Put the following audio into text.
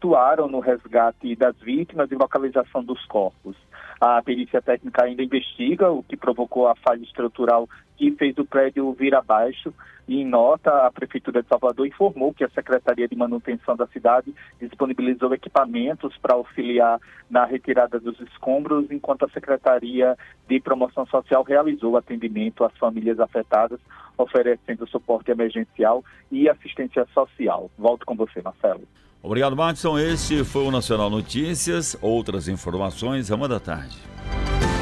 atuaram no resgate das vítimas e localização dos corpos. A perícia técnica ainda investiga o que provocou a falha estrutural que fez o prédio vir abaixo. E em nota, a Prefeitura de Salvador informou que a Secretaria de Manutenção da cidade disponibilizou equipamentos para auxiliar na retirada dos escombros, enquanto a Secretaria de Promoção Social realizou atendimento às famílias afetadas, oferecendo suporte emergencial e assistência social. Volto com você, Marcelo. Obrigado, Madison. Este foi o Nacional Notícias. Outras informações, 1 da tarde.